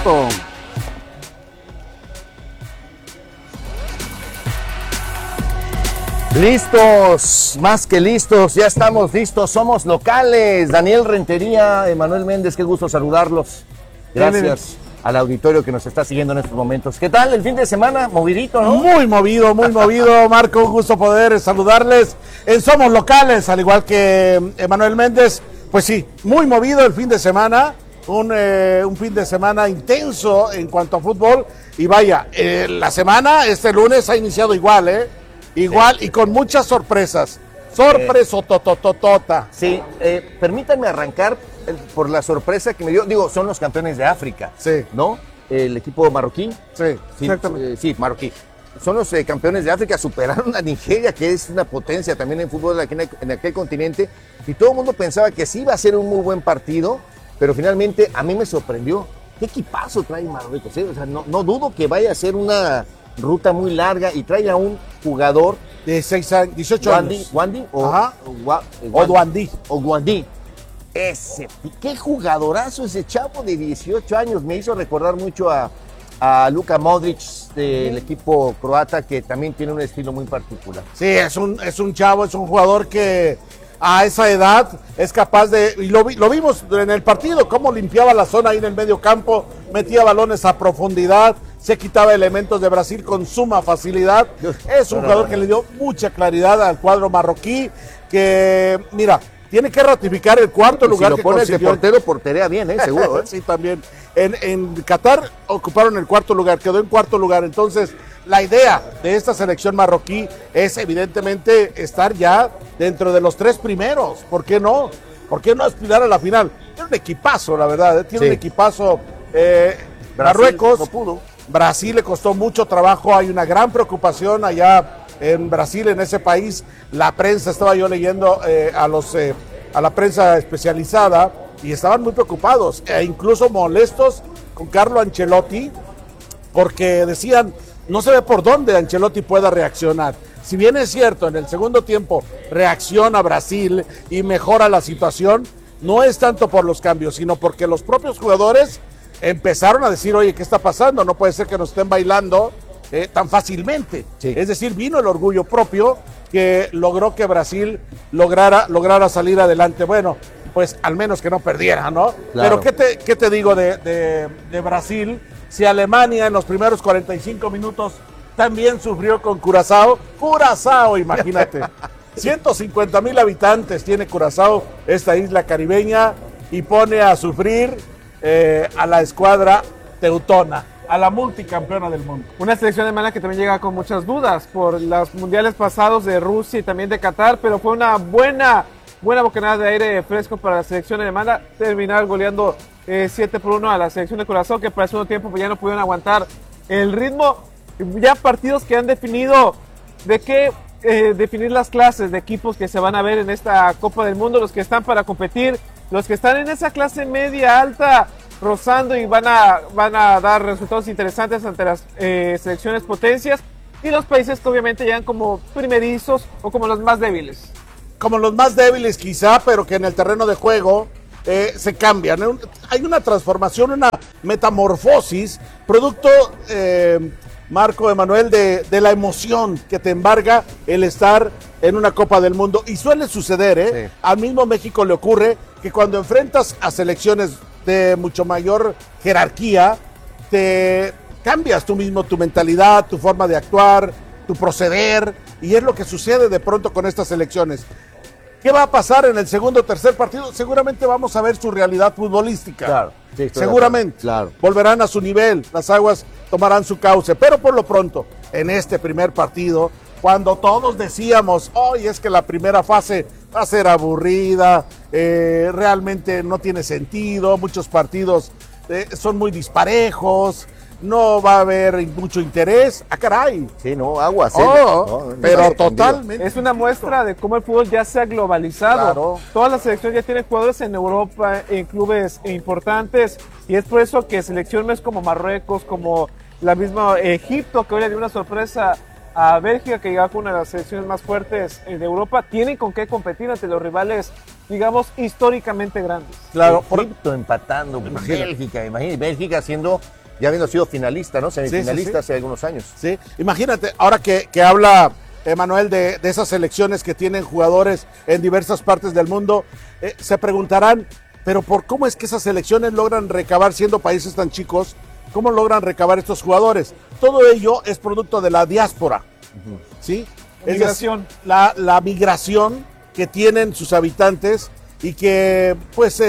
supuesto. Listos, más que listos, ya estamos listos, somos locales. Daniel Rentería, Emanuel Méndez, qué gusto saludarlos. Gracias al auditorio que nos está siguiendo en estos momentos. ¿Qué tal el fin de semana? Movidito, ¿no? Muy movido, Marco, un gusto poder saludarles en Somos Locales, al igual que Emanuel Méndez. Pues sí, muy movido el fin de semana, un fin de semana intenso en cuanto a fútbol. Y vaya, la semana, este lunes ha iniciado igual, Igual y con muchas sorpresas. Sorpresotototota. Sí, permítanme arrancar por la sorpresa que me dio. Digo, son los campeones de África, sí, ¿no? El equipo marroquí. Sí, exactamente. Sí, marroquí. Son los campeones de África, superaron a Nigeria, que es una potencia también en fútbol aquí en aquel continente. Y todo el mundo pensaba que sí iba a ser un muy buen partido, pero finalmente a mí me sorprendió. ¿Qué equipazo trae Marruecos? O sea, no dudo que vaya a ser una ruta muy larga y trae a un jugador de 18 años. Wandi o Duandí. Qué jugadorazo ese chavo de 18 años. Me hizo recordar mucho a Luka Modric del equipo croata, que también tiene un estilo muy particular. Sí, es un chavo, es un jugador que a esa edad es capaz de, y lo vimos en el partido, cómo limpiaba la zona ahí en el medio campo, metía balones a profundidad, se quitaba elementos de Brasil con suma facilidad. Es un jugador que le dio mucha claridad al cuadro marroquí, que, mira, tiene que ratificar el cuarto lugar si lo que pones de consiguió. porterea bien, seguro. Sí, también. En Qatar ocuparon el cuarto lugar, quedó en cuarto lugar. Entonces, la idea de esta selección marroquí es evidentemente estar ya dentro de los 3 primeros. ¿Por qué no? ¿Por qué no aspirar a la final? Tiene un equipazo, la verdad. Tiene un equipazo. Marruecos no pudo. Brasil le costó mucho trabajo. Hay una gran preocupación allá en Brasil, en ese país. La prensa, estaba yo leyendo a la prensa especializada, y estaban muy preocupados e incluso molestos con Carlo Ancelotti, porque decían, no se ve por dónde Ancelotti pueda reaccionar. Si bien es cierto, en el segundo tiempo reacciona Brasil y mejora la situación, no es tanto por los cambios, sino porque los propios jugadores empezaron a decir, oye, ¿qué está pasando? No puede ser que nos estén bailando tan fácilmente. Sí. Es decir, vino el orgullo propio que logró que Brasil lograra salir adelante. Bueno, pues al menos que no perdiera, ¿no? Claro. Pero ¿qué te digo de Brasil? Si Alemania en los primeros 45 minutos también sufrió con Curazao. Curazao, imagínate. 150,000 habitantes tiene Curazao, esta isla caribeña, y pone a sufrir a la escuadra teutona, a la multicampeona del mundo. Una selección alemana que también llega con muchas dudas por los mundiales pasados de Rusia y también de Qatar, pero fue una buena bocanada de aire fresco para la selección alemana, terminar goleando 7-1 a la selección de Curazao, que para el segundo tiempo ya no pudieron aguantar el ritmo. Ya partidos que han definido definir las clases de equipos que se van a ver en esta Copa del Mundo, los que están para competir, los que están en esa clase media alta, rozando y van a dar resultados interesantes ante las selecciones potencias, y los países que obviamente llegan como primerizos o como los más débiles. Como los más débiles quizá, pero que en el terreno de juego se cambian. Hay una transformación, una metamorfosis, producto, Marco, Emanuel, de la emoción que te embarga el estar en una Copa del Mundo. Y suele suceder, sí. Al mismo México le ocurre que cuando enfrentas a selecciones de mucho mayor jerarquía, te cambias tú mismo tu mentalidad, tu forma de actuar, tu proceder, y es lo que sucede de pronto con estas selecciones. ¿Qué va a pasar en el segundo o tercer partido? Seguramente vamos a ver su realidad futbolística. Claro, sí, seguramente. Claro. Volverán a su nivel, las aguas tomarán su cauce, pero por lo pronto, en este primer partido, cuando todos decíamos, oye, es que la primera fase va a ser aburrida, realmente no tiene sentido, muchos partidos son muy disparejos, no va a haber mucho interés. ¡Ah, caray! Sí, no, aguas. Pero totalmente. Es una muestra de cómo el fútbol ya se ha globalizado. Claro. Todas las selecciones ya tienen jugadores en Europa, en clubes importantes, y es por eso que selecciones como Marruecos, como la misma Egipto, que hoy le dio una sorpresa a Bélgica, que llega con una de las selecciones más fuertes de Europa, tienen con qué competir ante los rivales digamos, históricamente grandes. Claro, Egipto empatando, Bélgica, imagínate, Bélgica ya habiendo sido finalista, ¿no? Semifinalista hace algunos años. Sí, imagínate, ahora que habla Emanuel de esas selecciones que tienen jugadores en diversas partes del mundo, se preguntarán, pero ¿cómo es que esas selecciones logran recabar, siendo países tan chicos, cómo logran recabar estos jugadores? Todo ello es producto de la diáspora, ¿sí? Migración. La migración que tienen sus habitantes y que pues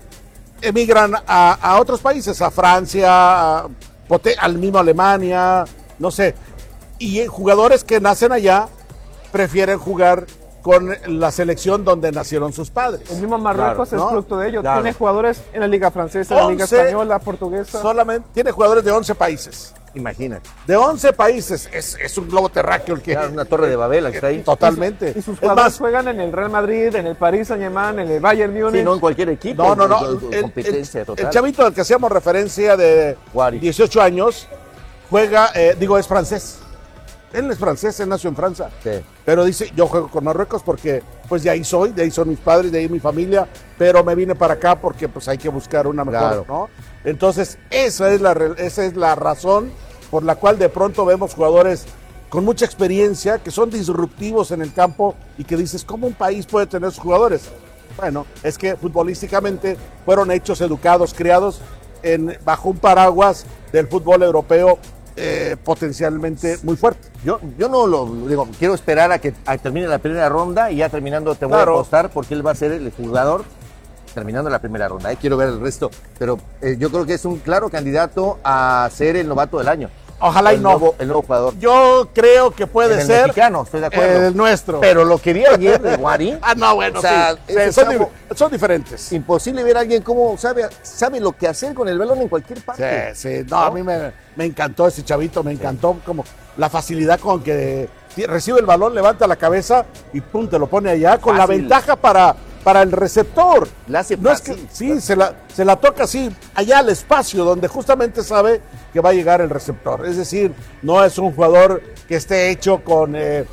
emigran a otros países, a Francia, al mismo Alemania, no sé. Y jugadores que nacen allá prefieren jugar con la selección donde nacieron sus padres. El mismo Marruecos es producto de ello. Claro. Tiene jugadores en la Liga Francesa, en la Liga Española, Portuguesa. Solamente tiene jugadores de 11 países. Imagínate. De 11 países. Es un globo terráqueo el que... Claro, una torre de Babel que está ahí. Totalmente. Y sus Es jugadores más, juegan en el Real Madrid, en el Paris Saint-Germain, en el Bayern Múnich. Sí, no en cualquier equipo. no. Competencia total. El chavito al que hacíamos referencia de Guari. 18 años juega, es francés. Él es francés, él nació en Francia. Sí. Pero dice, yo juego con Marruecos porque pues de ahí soy, de ahí son mis padres, de ahí mi familia, pero me vine para acá porque pues hay que buscar una mejor, Claro. ¿no? Entonces, esa es la razón por la cual de pronto vemos jugadores con mucha experiencia, que son disruptivos en el campo y que dices, ¿cómo un país puede tener sus jugadores? Bueno, es que futbolísticamente fueron hechos, educados, criados bajo un paraguas del fútbol europeo potencialmente muy fuerte. Yo no lo digo, quiero esperar a que termine la primera ronda y ya terminando te voy Claro. a apostar porque él va a ser el jugador terminando la primera ronda. Quiero ver el resto, pero yo creo que es un claro candidato a ser el novato del año. Ojalá y el no. nuevo jugador. Yo creo que puede En el ser mexicano, estoy de acuerdo. el nuestro. Pero lo que vi ayer de Guari, no, bueno, o sea, sí. ese Son, chavo- son diferentes. imposible ver a alguien cómo sabe lo que hacer con el balón en cualquier parte. Sí. No, a mí me encantó ese chavito, me encantó como la facilidad con que recibe el balón, levanta la cabeza y pum, te lo pone allá con la Fácil. ventaja para el receptor. La hace No es fácil. que, sí, se la toca así, allá al espacio, donde justamente sabe que va a llegar el receptor. Es decir, no es un jugador que esté hecho con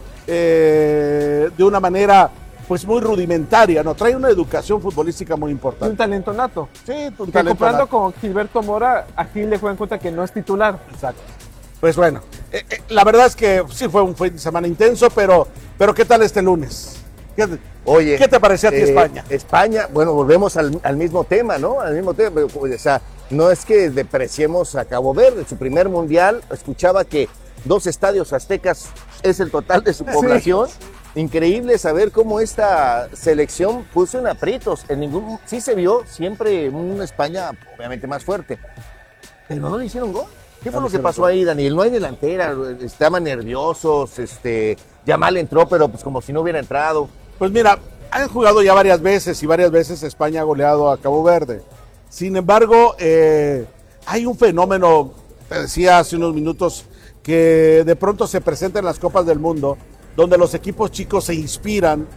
de una manera pues muy rudimentaria, no, trae una educación futbolística muy Y un importante. talento nato. Sí, un Que talento comparando nato. con Gilberto Mora, aquí le juegan cuenta que no es titular. Exacto. Pues bueno, la verdad es que sí fue un fin de semana intenso, pero ¿qué tal este lunes? Oye, ¿Qué te pareció a ti España? España, bueno, volvemos al mismo tema, ¿no? Al mismo tema, o sea, no es que depreciemos a Cabo Verde, su primer mundial, escuchaba que 2 estadios aztecas es el total de su población. Increíble saber cómo esta selección puso en aprietos. Sí se vio siempre una España obviamente más fuerte, pero no le hicieron gol. ¿Qué fue lo que pasó ahí, Daniel? No hay delantera, estaban nerviosos, Yamal entró, pero pues como si no hubiera entrado. Pues mira, han jugado ya varias veces y varias veces España ha goleado a Cabo Verde. Sin embargo, hay un fenómeno, te decía hace unos minutos, que de pronto se presenta en las Copas del Mundo, donde los equipos chicos se inspiran.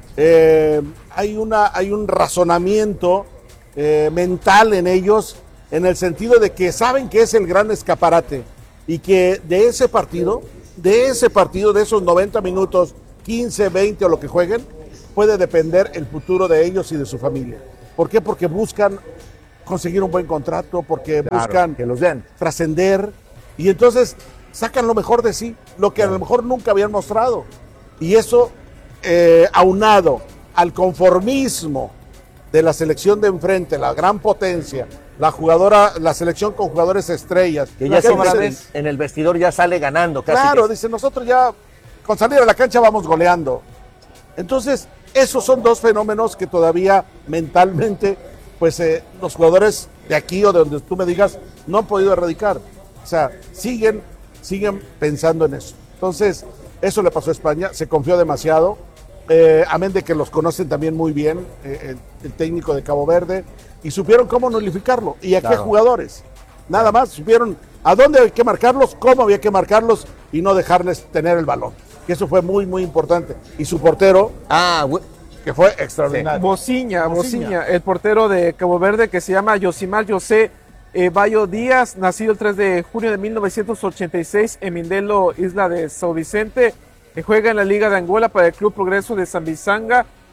Hay un razonamiento mental en ellos, en el sentido de que saben que es el gran escaparate y que de ese partido, de esos 90 minutos, 15, 20 o lo que jueguen, puede depender el futuro de ellos y de su familia. ¿Por qué? Porque buscan conseguir un buen contrato, porque buscan que los den. trascender y entonces sacan lo mejor de sí, lo que a lo mejor nunca habían mostrado. Y eso, aunado al conformismo de la selección de enfrente, la gran potencia, la selección con jugadores estrellas. Que ya siempre en el vestidor ya sale ganando casi. Claro, dice, nosotros ya con salir a la cancha vamos goleando. Entonces, esos son 2 fenómenos que todavía mentalmente, pues los jugadores de aquí o de donde tú me digas, no han podido erradicar. O sea, siguen pensando en eso. Entonces, eso le pasó a España, se confió demasiado, amén de que los conocen también muy bien, el técnico de Cabo Verde, y supieron cómo nulificarlo, y a qué jugadores. Nada más, supieron a dónde hay que marcarlos, cómo había que marcarlos, y no dejarles tener el balón. Que eso fue muy, muy importante. Y su portero, que fue extraordinario. Bociña, el portero de Cabo Verde, que se llama Yosimar José Bayo Díaz, nacido el 3 de junio de 1986 en Mindelo, isla de São Vicente. Juega en la Liga de Angola para el Club Progreso de Sambizanga.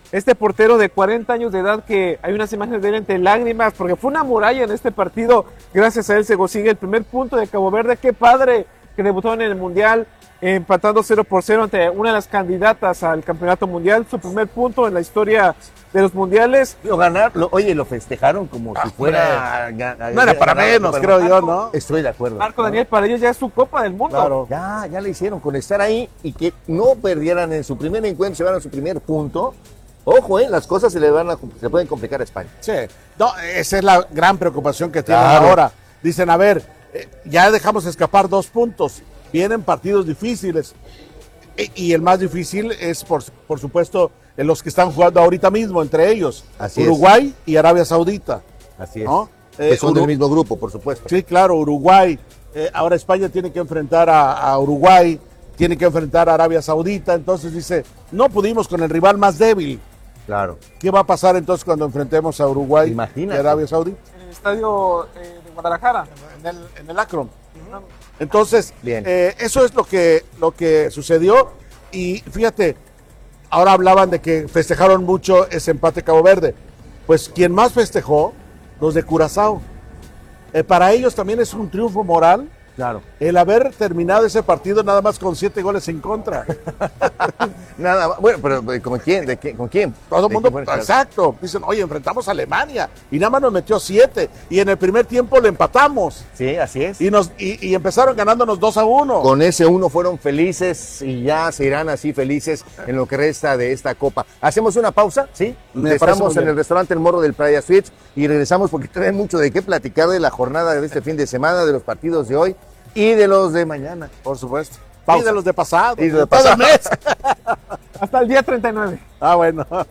Este portero de 40 años de edad, que hay unas imágenes de él entre lágrimas, porque fue una muralla en este partido. Gracias a él se consigue el primer punto de Cabo Verde. Qué padre que debutó en el Mundial, empatando 0-0 ante una de las candidatas al campeonato mundial. Su primer punto en la historia de los mundiales. Oye, lo festejaron como si fuera... No era para menos, creo yo, ¿no? Estoy de acuerdo. Marco Daniel, para ellos ya es su Copa del Mundo. Claro. Ya le hicieron con estar ahí y que no perdieran en su primer encuentro, se llevaron su primer punto. Ojo, las cosas se le pueden complicar a España. Sí, no, esa es la gran preocupación que tienen Claro. ahora. Dicen, a ver, ya dejamos escapar 2 puntos, vienen partidos difíciles. Y el más difícil es, por supuesto, los que están jugando ahorita mismo, entre ellos, Así Uruguay y Arabia Saudita. Así es. ¿No? Que son del mismo grupo, por supuesto. Sí, claro, Uruguay. Ahora España tiene que enfrentar a Uruguay, tiene que enfrentar a Arabia Saudita. Entonces dice, no pudimos con el rival más débil. Claro. ¿Qué va a pasar entonces cuando enfrentemos a Uruguay Imagínate. y Arabia Saudita? En el estadio de Guadalajara. En el Akron. Entonces, Bien. eso es lo que sucedió. Y fíjate, ahora hablaban de que festejaron mucho ese empate Cabo Verde. Pues quien más festejó, los de Curazao. Para ellos también es un triunfo moral Claro. el haber terminado ese partido nada más con 7 goles en contra. Nada, bueno, pero ¿con quién? ¿Con quién? Todo el ¿De mundo, quién fue? exacto. Dicen, oye, enfrentamos a Alemania y nada más nos metió 7 y en el primer tiempo le empatamos Sí, así es. y empezaron ganándonos 2-1. Con ese 1 fueron felices y ya se irán así felices en lo que resta de esta copa. Hacemos una pausa, ¿sí? Me parece Estamos muy en bien. el restaurante El Morro del Playa Suites y regresamos porque trae mucho de qué platicar de la jornada de este fin de semana, de los partidos de hoy y de los de mañana. Por supuesto. Pausa. Y de los de pasado. Y de los de todo el pasado. mes. Hasta el día 39. Ah, bueno. Vamos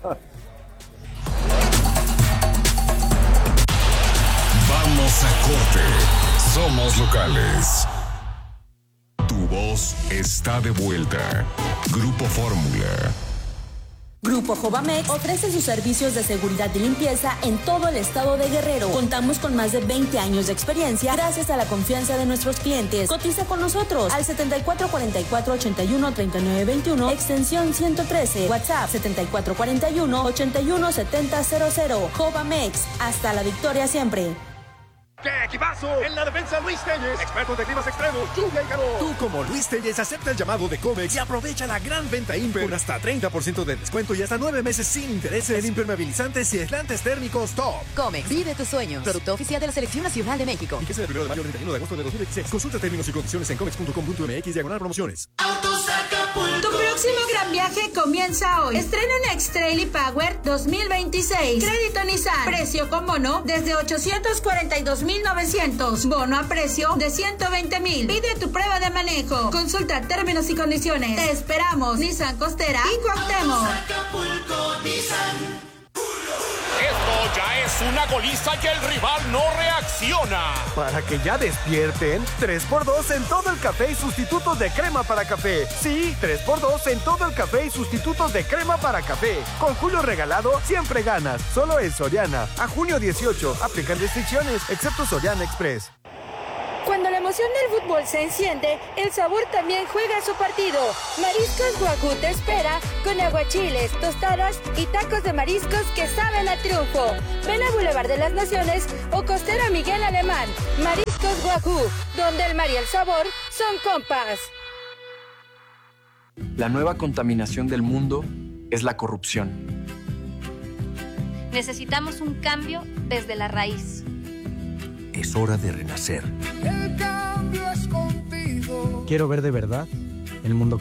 a corte. Somos locales. Tu voz está de vuelta. Grupo Fórmula. Grupo Jovamex ofrece sus servicios de seguridad y limpieza en todo el estado de Guerrero. Contamos con más de 20 años de experiencia gracias a la confianza de nuestros clientes. Cotiza con nosotros al 7444-813921, extensión 113, WhatsApp 7441-817000. Jovamex, hasta la victoria siempre. ¡Qué equipazo! En la defensa Luis Telles, experto de climas extremos, lluvia y calor. Tú como Luis Telles acepta el llamado de Comex y aprovecha la gran venta Imper con hasta 30% de descuento y hasta 9 meses sin intereses en impermeabilizantes y aislantes térmicos top. Comex, vive tus sueños. Producto oficial de la Selección Nacional de México. Fíjese del 1 de mayo al 31 de agosto de 2016. Consulta términos y condiciones en comex.com.mx/promociones. Tu próximo gran viaje comienza hoy. Estrena X-Trail y Power 2026. Crédito Nissan. Precio con bono desde 842,900. Bono a precio de 120,000. Pide tu prueba de manejo. Consulta términos y condiciones. Te esperamos. Nissan Costera y Cuauhtémoc. Esto ya es una goliza y el rival no reacciona. Para que ya despierten, 3x2 en todo el café y sustitutos de crema para café. Sí, 3x2 en todo el café y sustitutos de crema para café. Con julio regalado, siempre ganas. Solo en Soriana. A junio 18. Aplican restricciones, excepto Soriana Express. Cuando la emoción del fútbol se enciende, el sabor también juega su partido. Mariscos Wagyu te espera con aguachiles, tostadas y tacos de mariscos que saben a triunfo. Ven a Boulevard de las Naciones o Costera Miguel Alemán. Mariscos Wagyu, donde el mar y el sabor son compas. La nueva contaminación del mundo es la corrupción. Necesitamos un cambio desde la raíz. Es hora de renacer. El cambio es contigo. Quiero ver de verdad el mundo